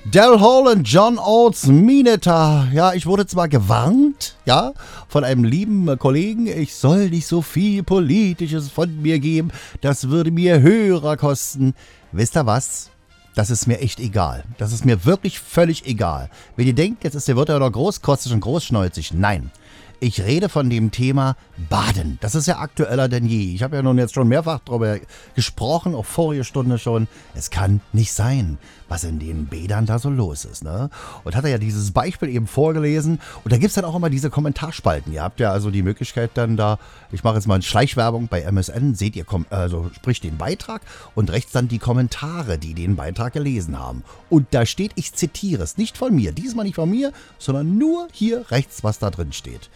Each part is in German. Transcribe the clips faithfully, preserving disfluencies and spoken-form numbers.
Del Hall und John Oates Mineta. Ja, ich wurde zwar gewarnt, ja, von einem lieben Kollegen, ich soll nicht so viel Politisches von mir geben, das würde mir Hörer kosten. Wisst ihr was? Das ist mir echt egal. Das ist mir wirklich völlig egal. Wenn ihr denkt, jetzt ist der Wirt ja noch großkotzig und großschnäuzig, nein. Ich rede von dem Thema Baden. Das ist ja aktueller denn je. Ich habe ja nun jetzt schon mehrfach darüber gesprochen, auch vorige Stunde schon. Es kann nicht sein, was in den Bädern da so los ist, ne? Und hat er ja dieses Beispiel eben vorgelesen. Und da gibt es dann auch immer diese Kommentarspalten. Ihr habt ja also die Möglichkeit dann da, ich mache jetzt mal eine Schleichwerbung bei M S N, seht ihr, also sprich den Beitrag und rechts dann die Kommentare, die den Beitrag gelesen haben. Und da steht, ich zitiere es, nicht von mir, diesmal nicht von mir, sondern nur hier rechts, was da drin steht.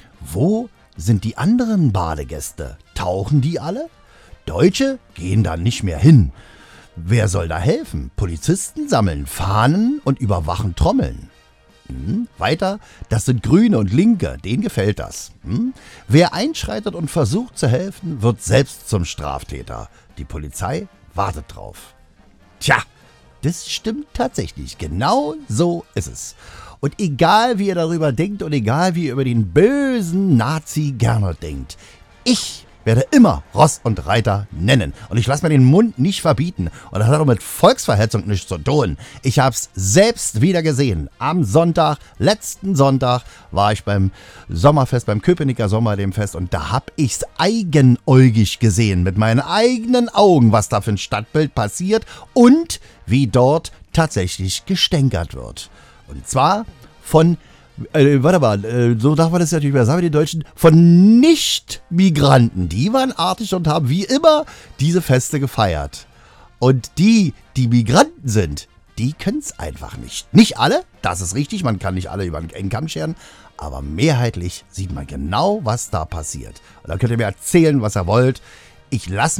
Wo sind die anderen Badegäste? Tauchen die alle? Deutsche gehen da nicht mehr hin. Wer soll da helfen? Polizisten sammeln Fahnen und überwachen Trommeln. Hm? Weiter, das sind Grüne und Linke, denen gefällt das. Hm? Wer einschreitet und versucht zu helfen, wird selbst zum Straftäter. Die Polizei wartet drauf. Tja, das stimmt tatsächlich. Genau so ist es. Und egal, wie ihr darüber denkt und egal, wie ihr über den bösen Nazi gerne denkt, ich werde immer Ross und Reiter nennen. Und ich lasse mir den Mund nicht verbieten. Und das hat auch mit Volksverhetzung nichts zu tun. Ich habe es selbst wieder gesehen. Am Sonntag, letzten Sonntag, war ich beim Sommerfest, beim Köpenicker Sommer, dem Fest. Und da habe ich es eigenäugig gesehen, mit meinen eigenen Augen, was da für ein Stadtbild passiert und wie dort tatsächlich gestänkert wird. Und zwar von, äh, warte mal, äh, so darf man das natürlich mehr sagen, die Deutschen, von Nicht-Migranten. Die waren artig und haben wie immer diese Feste gefeiert. Und die, die Migranten sind, die können es einfach nicht. Nicht alle, das ist richtig, man kann nicht alle über einen Kamm scheren, aber mehrheitlich sieht man genau, was da passiert. Und dann könnt ihr mir erzählen, was ihr wollt. Ich lasse